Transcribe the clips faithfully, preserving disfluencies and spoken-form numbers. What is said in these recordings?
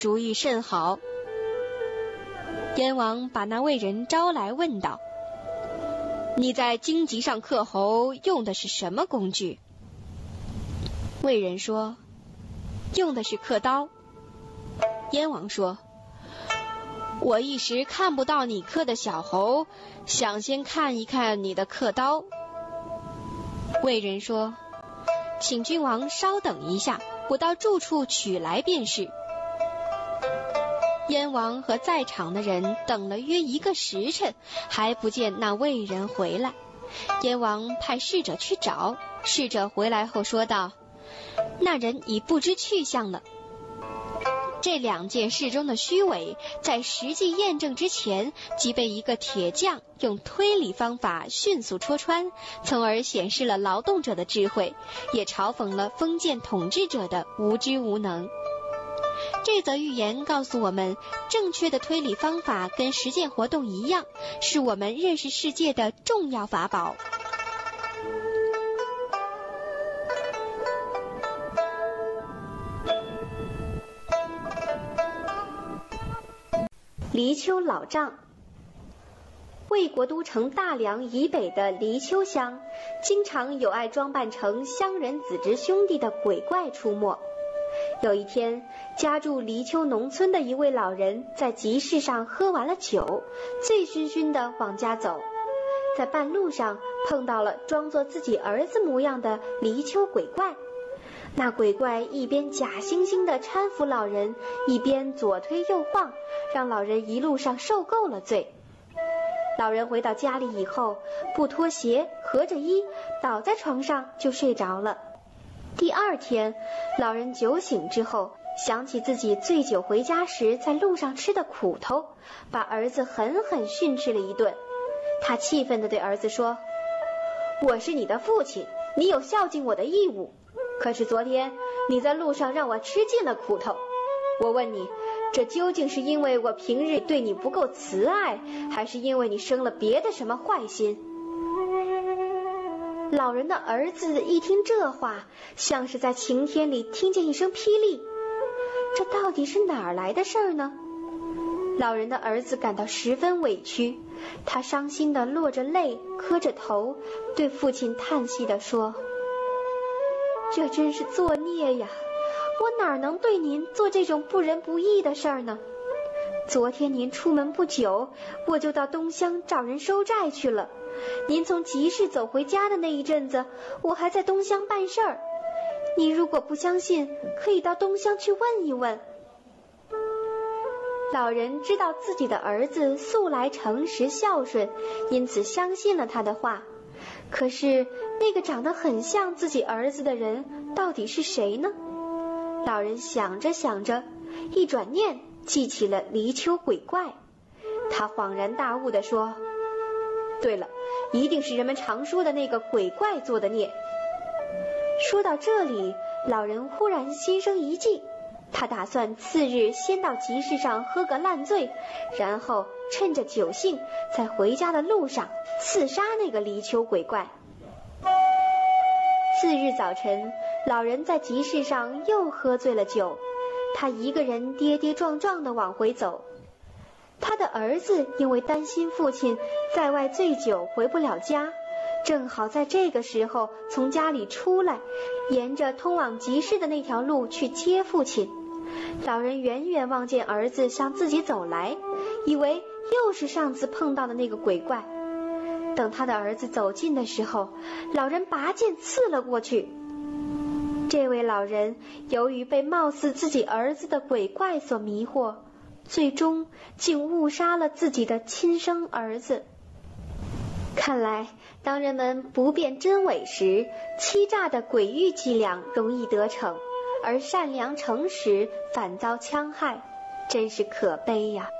主意甚好。燕王把那魏人招来问道：你在荆棘上刻侯用的是什么工具？魏人说：用的是刻刀。燕王说：我一时看不到你刻的小侯，想先看一看你的刻刀。魏人说：请君王稍等一下，我到住处取来便是。燕王和在场的人等了约一个时辰，还不见那魏人回来。燕王派侍者去找，侍者回来后说道：那人已不知去向了。这两件事中的虚伪，在实际验证之前，即被一个铁匠用推理方法迅速戳穿，从而显示了劳动者的智慧，也嘲讽了封建统治者的无知无能。这则寓言告诉我们，正确的推理方法跟实践活动一样，是我们认识世界的重要法宝。 黎丘老丈。魏国都城大梁以北的黎丘乡，经常有爱装扮成乡人子侄兄弟的鬼怪出没。有一天，家住黎丘农村的一位老人在集市上喝完了酒，醉醺醺地往家走，在半路上碰到了装作自己儿子模样的黎丘鬼怪。那鬼怪一边假惺惺地搀扶老人，一边左推右晃，让老人一路上受够了罪。老人回到家里以后，不脱鞋，合着衣，倒在床上就睡着了。第二天，老人酒醒之后，想起自己醉酒回家时在路上吃的苦头，把儿子狠狠训斥了一顿。他气愤地对儿子说：我是你的父亲，你有孝敬我的义务，可是昨天你在路上让我吃尽了苦头，我问你，这究竟是因为我平日对你不够慈爱，还是因为你生了别的什么坏心？老人的儿子一听这话，像是在晴天里听见一声霹雳，这到底是哪儿来的事儿呢？老人的儿子感到十分委屈，他伤心地落着泪，磕着头，对父亲叹息地说：这真是作孽呀，我哪能对您做这种不仁不义的事儿呢？昨天您出门不久，我就到东乡找人收债去了。您从集市走回家的那一阵子，我还在东乡办事儿。您如果不相信，可以到东乡去问一问。老人知道自己的儿子素来诚实孝顺，因此相信了他的话。可是那个长得很像自己儿子的人到底是谁呢？老人想着想着，一转念记起了黎丘鬼怪。他恍然大悟地说：对了，一定是人们常说的那个鬼怪做的孽。说到这里，老人忽然心生一计，他打算次日先到集市上喝个烂醉，然后趁着酒兴，在回家的路上刺杀那个黎丘鬼怪。次日早晨，老人在集市上又喝醉了酒，他一个人跌跌撞撞地往回走。他的儿子因为担心父亲在外醉酒回不了家，正好在这个时候从家里出来，沿着通往集市的那条路去接父亲。老人远远望见儿子向自己走来，以为又是上次碰到的那个鬼怪。等他的儿子走近的时候，老人拔剑刺了过去。这位老人由于被貌似自己儿子的鬼怪所迷惑，最终竟误杀了自己的亲生儿子。看来当人们不辨真伪时，欺诈的诡异伎俩容易得逞，而善良诚实反遭戕害，真是可悲呀。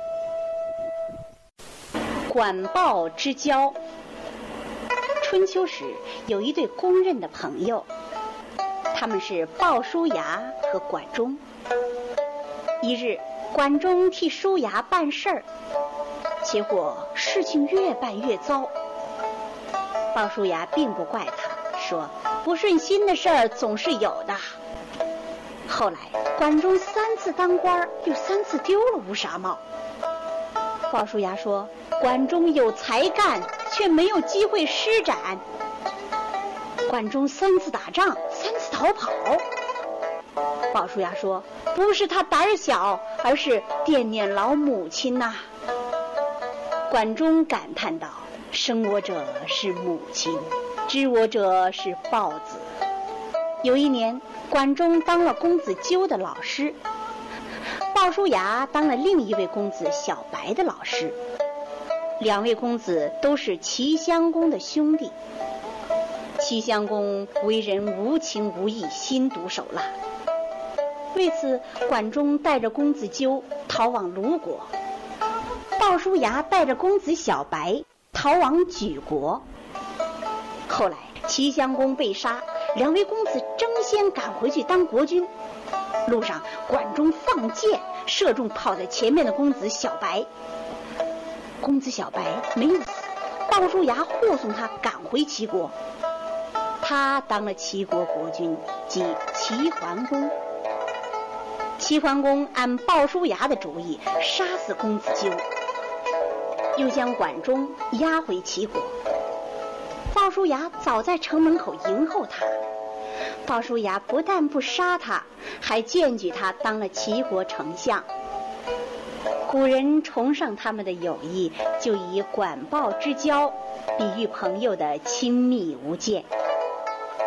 管鲍之交。春秋时有一对公认的朋友，他们是鲍叔牙和管仲。一日，管仲替叔牙办事儿，结果事情越办越糟。鲍叔牙并不怪他，说不顺心的事儿总是有的。 后来管仲三次当官，又三次丢了乌纱帽。鲍叔牙说，管仲有才干，却没有机会施展。管仲三次打仗，三次逃跑。鲍叔牙说，不是他胆小，而是惦念老母亲呐、啊。管仲感叹道，生我者是母亲，知我者是豹子。有一年，管仲当了公子纠的老师，鲍叔牙当了另一位公子小白的老师。两位公子都是齐襄公的兄弟。齐襄公为人无情无义，心毒手辣。为此，管仲带着公子纠逃往鲁国，鲍叔牙带着公子小白逃往莒国。后来齐襄公被杀，两位公子争先赶回去当国君。路上，管仲放箭射中跑在前面的公子小白，公子小白没有死，鲍叔牙护送他赶回齐国。他当了齐国国君，即齐桓公。齐桓公按鲍叔牙的主意杀死公子纠，又将管仲押回齐国。鲍叔牙早在城门口迎候他，鲍叔牙不但不杀他，还荐举他当了齐国丞相。古人崇尚他们的友谊，就以管鲍之交比喻朋友的亲密无间。